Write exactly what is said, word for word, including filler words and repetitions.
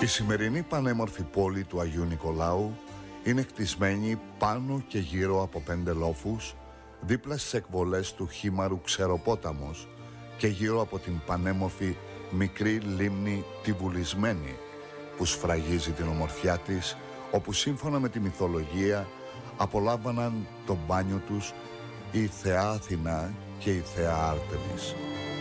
Η σημερινή πανέμορφη πόλη του Αγίου Νικολάου είναι χτισμένη πάνω και γύρω από πέντε λόφους, δίπλα στις εκβολές του Χήμαρου Ξεροπόταμος και γύρω από την πανέμορφη μικρή λίμνη τη Βουλισμένη, που σφραγίζει την ομορφιά της, όπου σύμφωνα με τη μυθολογία απολάμβαναν το μπάνιο τους η θεά Αθηνά και η θεά Άρτεμις.